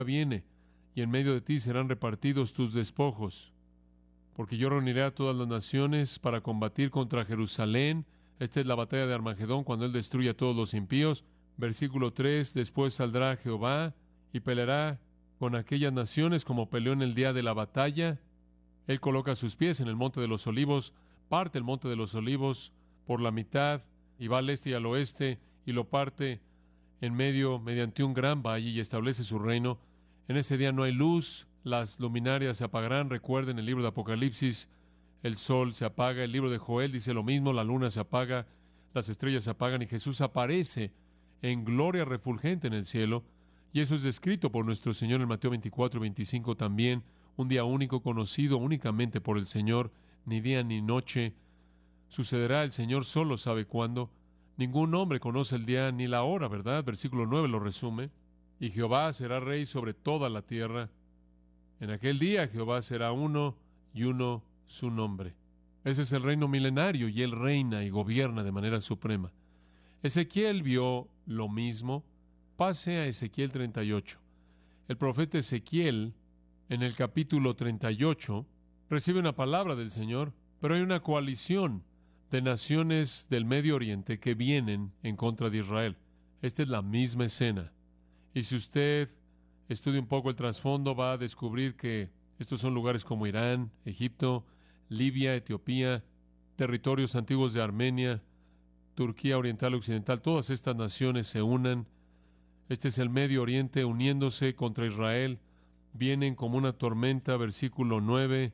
viene, y en medio de ti serán repartidos tus despojos. Porque yo reuniré a todas las naciones para combatir contra Jerusalén. Esta es la batalla de Armagedón, cuando Él destruye a todos los impíos. Versículo 3, después saldrá Jehová y peleará con aquellas naciones como peleó en el día de la batalla. Él coloca sus pies en el monte de los olivos, parte el monte de los olivos por la mitad, y va al este y al oeste, y lo parte en medio mediante un gran valle, y establece su reino. En ese día no hay luz, las luminarias se apagarán. Recuerden el libro de Apocalipsis, el sol se apaga. El libro de Joel dice lo mismo, la luna se apaga, las estrellas se apagan, y Jesús aparece en gloria refulgente en el cielo. Y eso es descrito por nuestro Señor en Mateo 24:25 también. Un día único, conocido únicamente por el Señor, ni día ni noche. Sucederá, el Señor solo sabe cuándo. Ningún hombre conoce el día ni la hora, ¿verdad? Versículo 9 lo resume. Y Jehová será rey sobre toda la tierra. En aquel día Jehová será uno, y uno su nombre. Ese es el reino milenario, y Él reina y gobierna de manera suprema. Ezequiel vio lo mismo. Pase a Ezequiel 38. El profeta Ezequiel, en el capítulo 38, recibe una palabra del Señor, pero hay una coalición de naciones del Medio Oriente que vienen en contra de Israel. Esta es la misma escena. Y si usted estudia un poco el trasfondo, va a descubrir que estos son lugares como Irán, Egipto, Libia, Etiopía, territorios antiguos de Armenia, Turquía Oriental y Occidental. Todas estas naciones se unen. Este es el Medio Oriente uniéndose contra Israel. Vienen como una tormenta, versículo 9.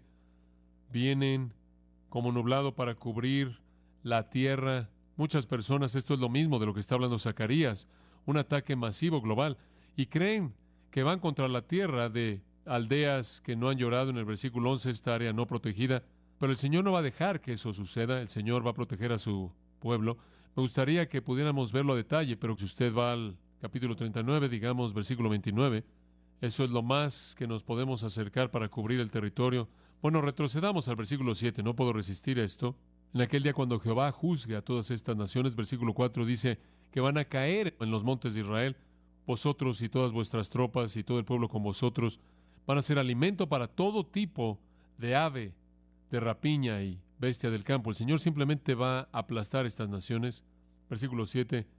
Vienen como nublado para cubrir la tierra. Muchas personas, esto es lo mismo de lo que está hablando Zacarías, un ataque masivo global, y creen que van contra la tierra de aldeas que no han llorado. En el versículo 11, esta área no protegida. Pero el Señor no va a dejar que eso suceda. El Señor va a proteger a su pueblo. Me gustaría que pudiéramos verlo a detalle, pero si usted va al capítulo 39, digamos, versículo 29, eso es lo más que nos podemos acercar para cubrir el territorio. Bueno, retrocedamos al versículo 7, no puedo resistir esto. En aquel día cuando Jehová juzgue a todas estas naciones, versículo 4 dice que van a caer en los montes de Israel. Vosotros y todas vuestras tropas y todo el pueblo con vosotros van a ser alimento para todo tipo de ave, de rapiña y bestia del campo. El Señor simplemente va a aplastar estas naciones. Versículo 7.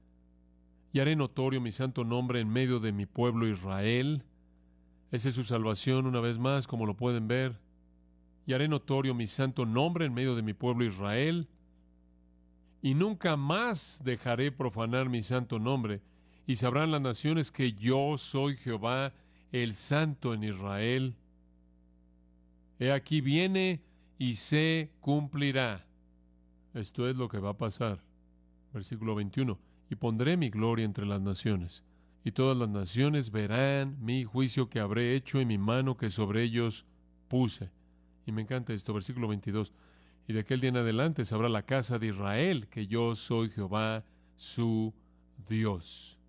Y haré notorio mi santo nombre en medio de mi pueblo Israel. Esa es su salvación, una vez más, como lo pueden ver. Y haré notorio mi santo nombre en medio de mi pueblo Israel. Y nunca más dejaré profanar mi santo nombre. Y sabrán las naciones que yo soy Jehová, el santo en Israel. He aquí viene y se cumplirá. Esto es lo que va a pasar. Versículo 21. Y pondré mi gloria entre las naciones, y todas las naciones verán mi juicio que habré hecho y mi mano que sobre ellos puse. Y me encanta esto, versículo 22. Y de aquel día en adelante sabrá la casa de Israel que yo soy Jehová, su Dios.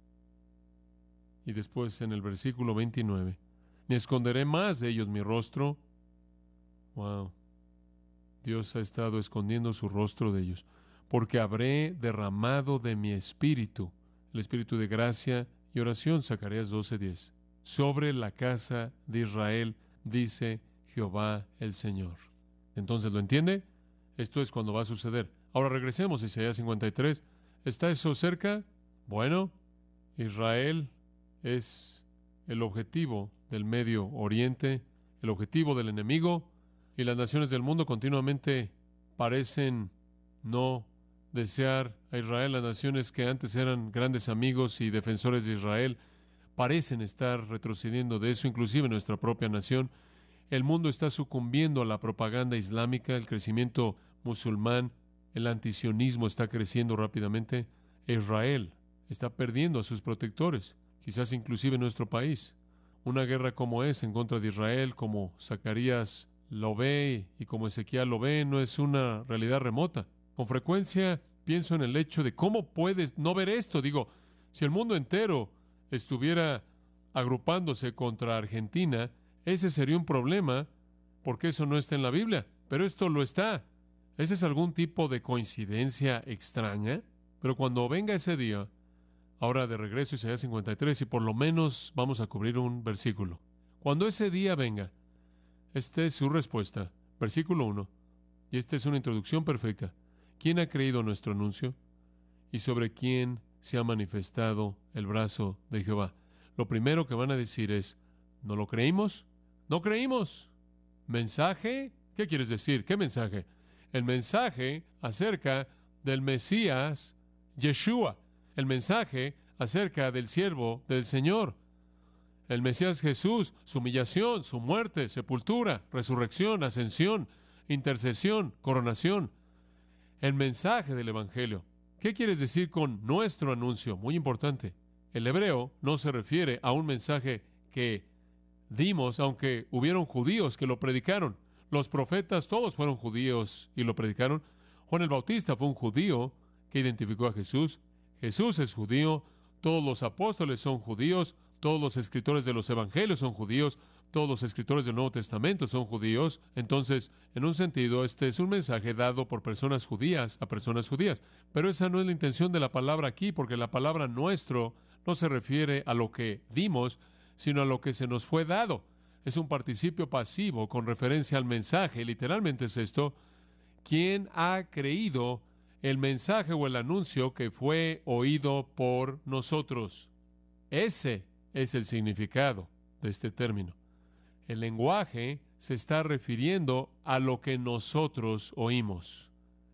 Y después en el versículo 29. Ni esconderé más de ellos mi rostro. Wow. Dios ha estado escondiendo su rostro de ellos. Porque habré derramado de mi espíritu, el espíritu de gracia y oración, Zacarías 12:10, sobre la casa de Israel, dice Jehová el Señor. Entonces, ¿lo entiende? Esto es cuando va a suceder. Ahora regresemos a Isaías 53. ¿Está eso cerca? Bueno, Israel es el objetivo del Medio Oriente, el objetivo del enemigo, y las naciones del mundo continuamente parecen no desear a Israel. Las naciones que antes eran grandes amigos y defensores de Israel parecen estar retrocediendo de eso, inclusive nuestra propia nación. El mundo está sucumbiendo a la propaganda islámica, el crecimiento musulmán, el antisionismo está creciendo rápidamente. Israel está perdiendo a sus protectores, quizás inclusive nuestro país. Una guerra como esa en contra de Israel, como Zacarías lo ve y como Ezequiel lo ve, no es una realidad remota. Con frecuencia pienso en el hecho de cómo puedes no ver esto. Digo, si el mundo entero estuviera agrupándose contra Argentina, ese sería un problema, porque eso no está en la Biblia, pero esto lo está. ¿Ese es algún tipo de coincidencia extraña? Pero cuando venga ese día, Ahora de regreso a Isaías 53 y por lo menos vamos a cubrir un versículo. Cuando ese día venga, esta es su respuesta. Versículo 1. Y esta es una introducción perfecta. ¿Quién ha creído nuestro anuncio? ¿Y sobre quién se ha manifestado el brazo de Jehová? Lo primero que van a decir es, ¿no lo creímos? No creímos. ¿Mensaje? ¿Qué quieres decir? ¿Qué mensaje? El mensaje acerca del Mesías, Yeshua. El mensaje acerca del siervo del Señor. El Mesías Jesús, su humillación, su muerte, sepultura, resurrección, ascensión, intercesión, coronación. El mensaje del Evangelio. ¿Qué quieres decir con nuestro anuncio? Muy importante. El hebreo no se refiere a un mensaje que dimos, aunque hubieron judíos que lo predicaron. Los profetas todos fueron judíos y lo predicaron. Juan el Bautista fue un judío que identificó a Jesús. Jesús es judío. Todos los apóstoles son judíos. Todos los escritores de los evangelios son judíos. Todos los escritores del Nuevo Testamento son judíos. Entonces, en un sentido, este es un mensaje dado por personas judías a personas judías. Pero esa no es la intención de la palabra aquí, porque la palabra nuestro no se refiere a lo que dimos, sino a lo que se nos fue dado. Es un participio pasivo con referencia al mensaje. Literalmente es esto. ¿Quién ha creído el mensaje o el anuncio que fue oído por nosotros? Ese es el significado de este término. El lenguaje se está refiriendo a lo que nosotros oímos.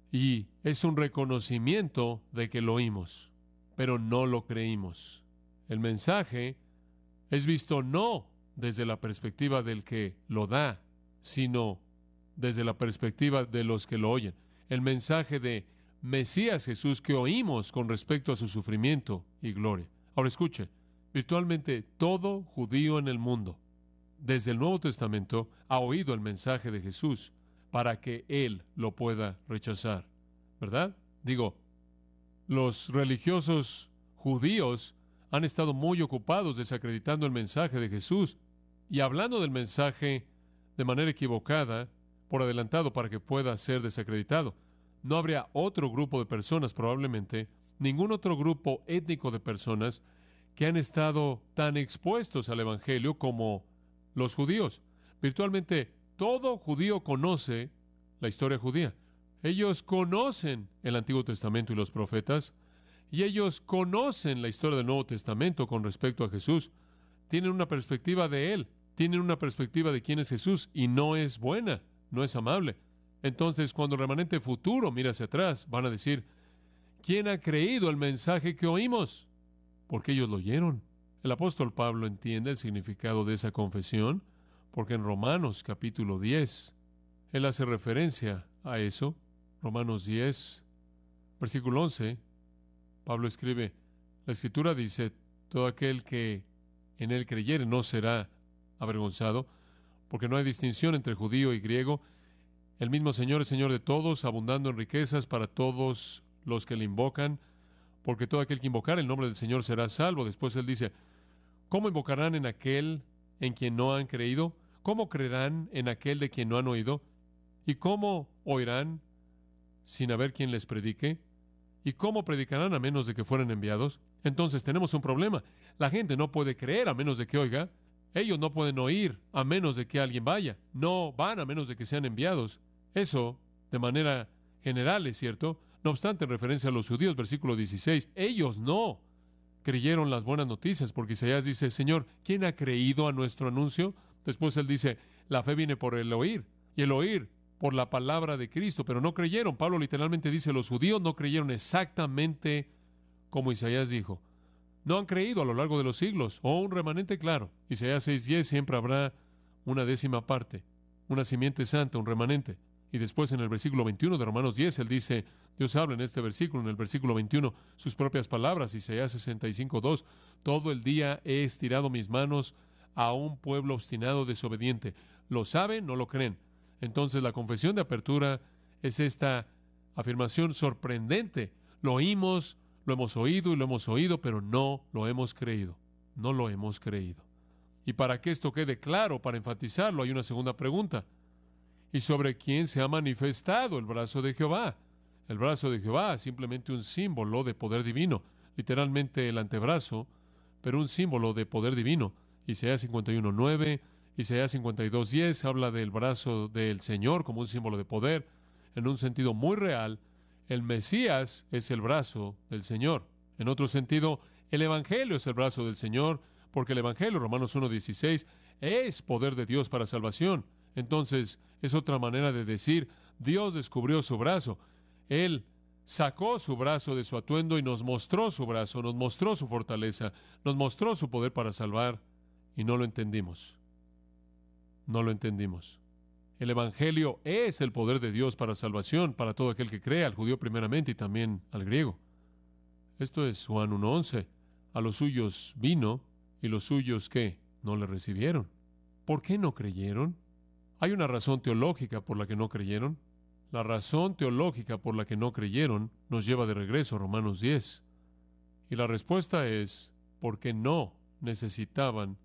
Y es un reconocimiento de que lo oímos, pero no lo creímos. El mensaje es visto no desde la perspectiva del que lo da, sino desde la perspectiva de los que lo oyen. El mensaje de Mesías Jesús que oímos con respecto a su sufrimiento y gloria. Ahora escuche, virtualmente todo judío en el mundo, desde el Nuevo Testamento, ha oído el mensaje de Jesús para que él lo pueda rechazar, ¿verdad? Digo, los religiosos judíos han estado muy ocupados desacreditando el mensaje de Jesús y hablando del mensaje de manera equivocada, por adelantado para que pueda ser desacreditado. No habría otro grupo de personas, probablemente, ningún otro grupo étnico de personas que han estado tan expuestos al Evangelio como los judíos. Virtualmente todo judío conoce la historia judía. Ellos conocen el Antiguo Testamento y los profetas, y ellos conocen la historia del Nuevo Testamento con respecto a Jesús. Tienen una perspectiva de Él, tienen una perspectiva de quién es Jesús, y no es buena, no es amable. Entonces, cuando el remanente futuro mira hacia atrás, van a decir, ¿quién ha creído el mensaje que oímos? Porque ellos lo oyeron. El apóstol Pablo entiende el significado de esa confesión, porque en Romanos capítulo 10, él hace referencia a eso. Romanos 10, versículo 11, Pablo escribe, la Escritura dice, todo aquel que en él creyere no será avergonzado, porque no hay distinción entre judío y griego. El mismo Señor es Señor de todos, abundando en riquezas para todos los que le invocan, porque todo aquel que invocar el nombre del Señor será salvo. Después él dice, ¿cómo invocarán en aquel en quien no han creído? ¿Cómo creerán en aquel de quien no han oído? ¿Y cómo oirán sin haber quien les predique? ¿Y cómo predicarán a menos de que fueran enviados? Entonces tenemos un problema. La gente no puede creer a menos de que oiga. Ellos no pueden oír a menos de que alguien vaya. No van a menos de que sean enviados. Eso, de manera general, es cierto. No obstante, en referencia a los judíos, versículo 16, ellos no creyeron las buenas noticias, porque Isaías dice, Señor, ¿quién ha creído a nuestro anuncio? Después él dice, la fe viene por el oír, y el oír por la palabra de Cristo, pero no creyeron. Pablo literalmente dice, los judíos no creyeron exactamente como Isaías dijo. No han creído a lo largo de los siglos, o un remanente claro. Isaías 6:10, siempre habrá una décima parte, una simiente santa, un remanente. Y después en el versículo 21 de Romanos 10, él dice, Dios habla en este versículo, en el versículo 21, sus propias palabras, Isaías 65:2, todo el día he estirado mis manos a un pueblo obstinado, desobediente. Lo saben, no lo creen. Entonces la confesión de apertura es esta afirmación sorprendente. Lo oímos, lo hemos oído y lo hemos oído, pero no lo hemos creído. No lo hemos creído. Y para que esto quede claro, para enfatizarlo, hay una segunda pregunta. ¿Y sobre quién se ha manifestado el brazo de Jehová? El brazo de Jehová es simplemente un símbolo de poder divino. literalmente el antebrazo, pero un símbolo de poder divino. Isaías 51:9, Isaías 52:10 habla del brazo del Señor como un símbolo de poder. En un sentido muy real, el Mesías es el brazo del Señor. En otro sentido, el Evangelio es el brazo del Señor, porque el Evangelio, Romanos 1:16, es poder de Dios para salvación. Entonces, es otra manera de decir, Dios descubrió su brazo. Él sacó su brazo de su atuendo y nos mostró su brazo, nos mostró su fortaleza, nos mostró su poder para salvar, y no lo entendimos. No lo entendimos. El Evangelio es el poder de Dios para salvación, para todo aquel que cree, al judío primeramente y también al griego. Esto es Juan 1:11. A los suyos vino, y los suyos, ¿qué? No le recibieron. ¿Por qué no creyeron? Hay una razón teológica por la que no creyeron. La razón teológica por la que no creyeron nos lleva de regreso a Romanos 10. Y la respuesta es porque no necesitaban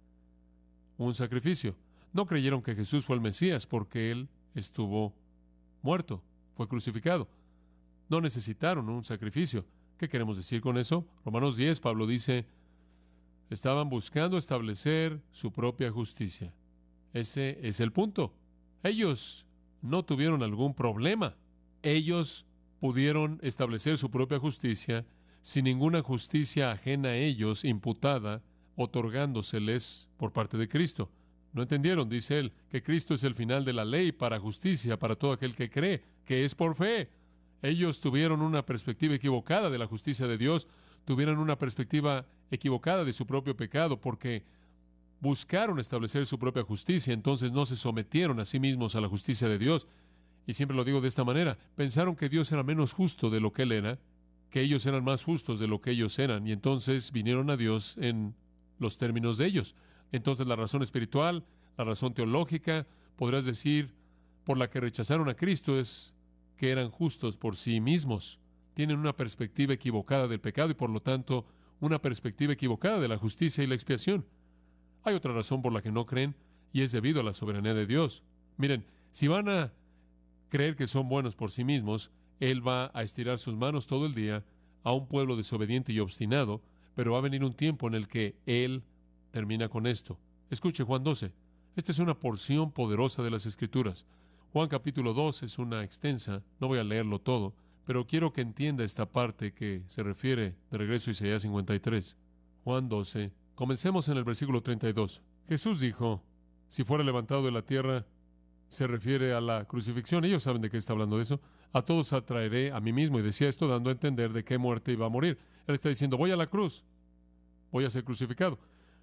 un sacrificio. No creyeron que Jesús fue el Mesías porque Él estuvo muerto, fue crucificado. No necesitaron un sacrificio. ¿Qué queremos decir con eso? Romanos 10, Pablo dice, estaban buscando establecer su propia justicia. Ese es el punto. Ellos no tuvieron algún problema. Ellos pudieron establecer su propia justicia sin ninguna justicia ajena a ellos imputada, otorgándoseles por parte de Cristo. No entendieron, dice él, que Cristo es el final de la ley para justicia para todo aquel que cree, que es por fe. Ellos tuvieron una perspectiva equivocada de la justicia de Dios, tuvieron una perspectiva equivocada de su propio pecado, porque buscaron establecer su propia justicia, entonces no se sometieron a sí mismos a la justicia de Dios. Y siempre lo digo de esta manera, pensaron que Dios era menos justo de lo que Él era, que ellos eran más justos de lo que ellos eran, y entonces vinieron a Dios en los términos de ellos. Entonces la razón espiritual, la razón teológica, podrás decir, por la que rechazaron a Cristo es que eran justos por sí mismos. Tienen una perspectiva equivocada del pecado y por lo tanto una perspectiva equivocada de la justicia y la expiación. Hay otra razón por la que no creen y es debido a la soberanía de Dios. Miren, si van a creer que son buenos por sí mismos, Él va a estirar sus manos todo el día a un pueblo desobediente y obstinado, pero va a venir un tiempo en el que Él termina con esto. Escuche Juan 12. Esta es una porción poderosa de las Escrituras. Juan capítulo 2 es una extensa, no voy a leerlo todo, pero quiero que entienda esta parte que se refiere de regreso a Isaías 53. Juan 12. Comencemos en el versículo 32. Jesús dijo, si fuera levantado de la tierra, se refiere a la crucifixión. Ellos saben de qué está hablando de eso. A todos atraeré a mí mismo. Y decía esto dando a entender de qué muerte iba a morir. Él está diciendo, voy a la cruz, voy a ser crucificado.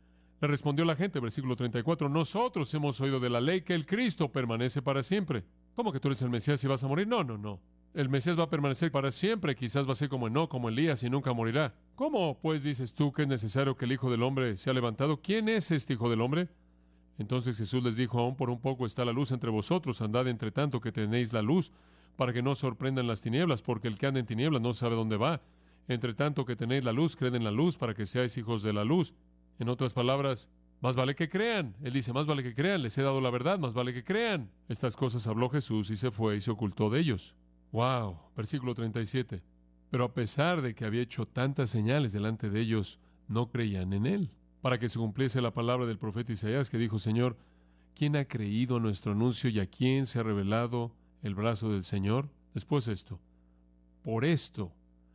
Le respondió la gente, versículo 34, nosotros hemos oído de la ley que el Cristo permanece para siempre. ¿Cómo que tú eres el Mesías y vas a morir? No, no, no. El Mesías va a permanecer para siempre, quizás va a ser como Enoc, como Elías, y nunca morirá. ¿Cómo, pues, dices tú que es necesario que el Hijo del Hombre sea levantado? ¿Quién es este Hijo del Hombre? Entonces Jesús les dijo, aún por un poco está la luz entre vosotros, andad entre tanto que tenéis la luz, para que no os sorprendan las tinieblas, porque el que anda en tinieblas no sabe dónde va. Entre tanto que tenéis la luz, creed en la luz, para que seáis hijos de la luz. En otras palabras, más vale que crean. Él dice, más vale que crean, les he dado la verdad, más vale que crean. Estas cosas habló Jesús y se fue y se ocultó de ellos. ¡Wow! Versículo 37. Pero a pesar de que había hecho tantas señales delante de ellos, no creían en él. Para que se cumpliese la palabra del profeta Isaías que dijo, Señor, ¿quién ha creído nuestro anuncio y a quién se ha revelado el brazo del Señor? Después esto. Por esto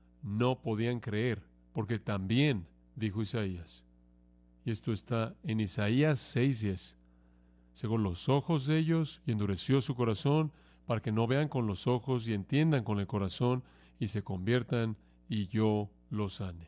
no podían creer, porque también, dijo Isaías, y esto está en Isaías 6:10, cegó los ojos de ellos y endureció su corazón para que no vean con los ojos y entiendan con el corazón y se conviertan y yo los sane.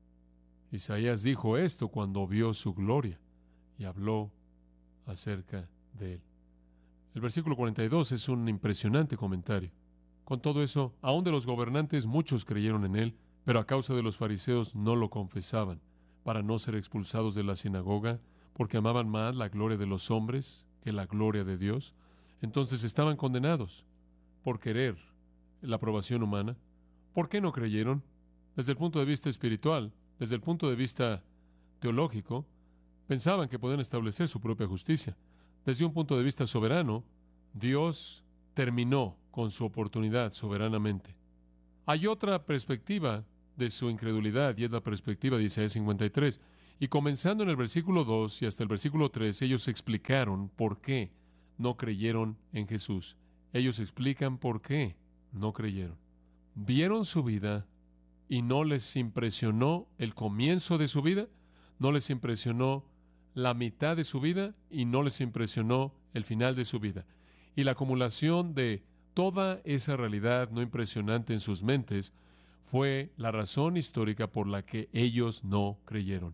Isaías dijo esto cuando vio su gloria y habló acerca de él. El versículo 42 es un impresionante comentario. Con todo eso, aún de los gobernantes muchos creyeron en él, pero a causa de los fariseos no lo confesaban, para no ser expulsados de la sinagoga, porque amaban más la gloria de los hombres que la gloria de Dios. Entonces estaban condenados por querer la aprobación humana. ¿Por qué no creyeron? Desde el punto de vista espiritual, desde el punto de vista teológico, pensaban que podían establecer su propia justicia. Desde un punto de vista soberano, Dios terminó con su oportunidad soberanamente. Hay otra perspectiva de su incredulidad, y es la perspectiva de Isaías 53. Y comenzando en el versículo 2 y hasta el versículo 3, ellos explicaron por qué no creyeron en Jesús. Ellos explican por qué no creyeron. Vieron su vida y no les impresionó el comienzo de su vida, no les impresionó la mitad de su vida y no les impresionó el final de su vida. Y la acumulación de toda esa realidad no impresionante en sus mentes fue la razón histórica por la que ellos no creyeron.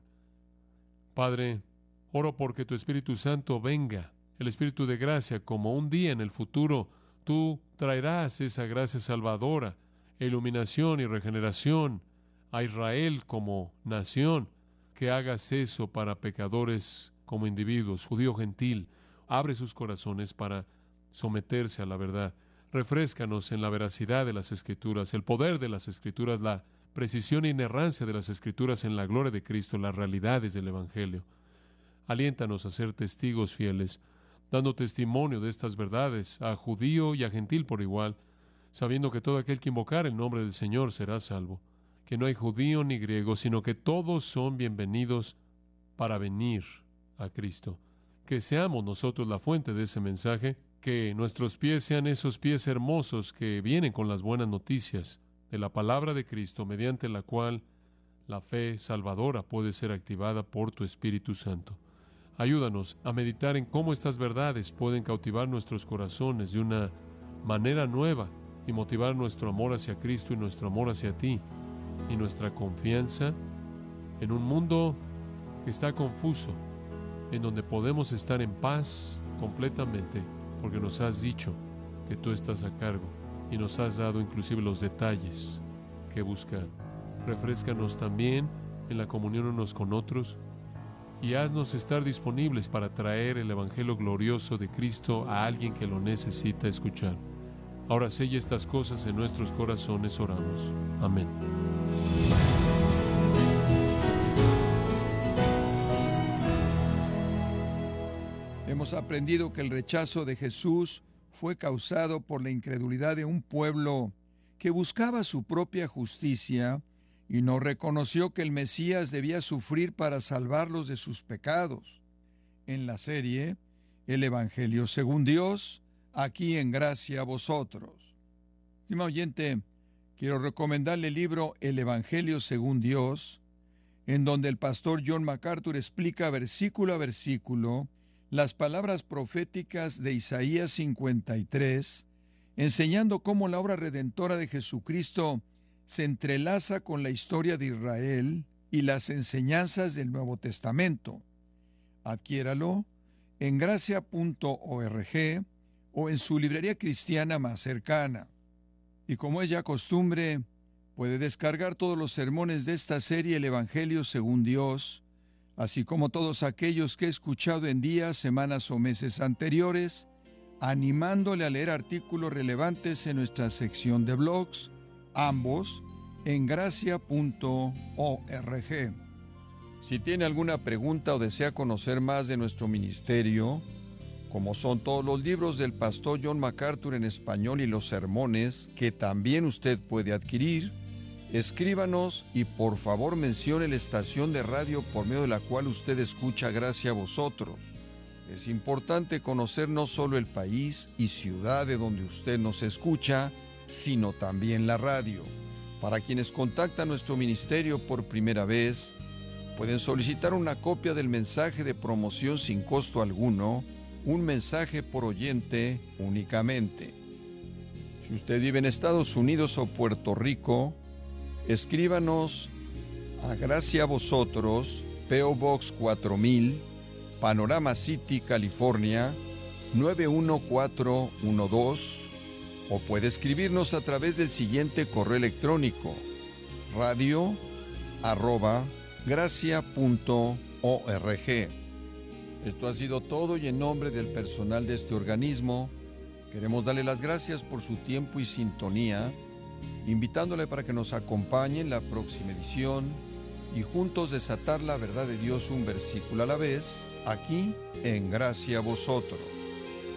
Padre, oro porque tu Espíritu Santo venga, el Espíritu de gracia, como un día en el futuro tú traerás esa gracia salvadora, iluminación y regeneración a Israel como nación, que hagas eso para pecadores como individuos, judío gentil. Abre sus corazones para someterse a la verdad. Refréscanos en la veracidad de las Escrituras, el poder de las Escrituras, la precisión e inerrancia de las Escrituras en la gloria de Cristo, las realidades del Evangelio. Aliéntanos a ser testigos fieles, dando testimonio de estas verdades a judío y a gentil por igual, sabiendo que todo aquel que invocar el nombre del Señor será salvo, que no hay judío ni griego, sino que todos son bienvenidos para venir a Cristo. Que seamos nosotros la fuente de ese mensaje, que nuestros pies sean esos pies hermosos que vienen con las buenas noticias de la palabra de Cristo, mediante la cual la fe salvadora puede ser activada por tu Espíritu Santo. Ayúdanos a meditar en cómo estas verdades pueden cautivar nuestros corazones de una manera nueva y motivar nuestro amor hacia Cristo y nuestro amor hacia ti y nuestra confianza en un mundo que está confuso, en donde podemos estar en paz completamente, porque nos has dicho que tú estás a cargo y nos has dado inclusive los detalles que buscar. Refréscanos también en la comunión unos con otros y haznos estar disponibles para traer el Evangelio glorioso de Cristo a alguien que lo necesita escuchar. Ahora sella estas cosas en nuestros corazones, oramos. Amén. Hemos aprendido que el rechazo de Jesús fue causado por la incredulidad de un pueblo que buscaba su propia justicia y no reconoció que el Mesías debía sufrir para salvarlos de sus pecados. En la serie El Evangelio según Dios, aquí en Gracia a Vosotros. Estimado oyente, quiero recomendarle el libro El Evangelio según Dios, en donde el pastor John MacArthur explica versículo a versículo las palabras proféticas de Isaías 53, enseñando cómo la obra redentora de Jesucristo se entrelaza con la historia de Israel y las enseñanzas del Nuevo Testamento. Adquiéralo en gracia.org o en su librería cristiana más cercana. Y como es ya costumbre, puede descargar todos los sermones de esta serie El Evangelio según Dios, así como todos aquellos que he escuchado en días, semanas o meses anteriores, animándole a leer artículos relevantes en nuestra sección de blogs, ambos en gracia.org. Si tiene alguna pregunta o desea conocer más de nuestro ministerio, como son todos los libros del pastor John MacArthur en español y los sermones que también usted puede adquirir, escríbanos y por favor mencione la estación de radio por medio de la cual usted escucha Gracia a Vosotros. Es importante conocer no solo el país y ciudad de donde usted nos escucha, sino también la radio. Para quienes contactan nuestro ministerio por primera vez, pueden solicitar una copia del mensaje de promoción sin costo alguno, un mensaje por oyente únicamente. Si usted vive en Estados Unidos o Puerto Rico, escríbanos a Gracia a Vosotros, P.O. Box 4000, Panorama City, California, 91412, o puede escribirnos a través del siguiente correo electrónico: radio@gracia.org. Esto ha sido todo y en nombre del personal de este organismo, queremos darle las gracias por su tiempo y sintonía, invitándole para que nos acompañe en la próxima edición y juntos desatar la verdad de Dios un versículo a la vez, aquí en Gracia a Vosotros.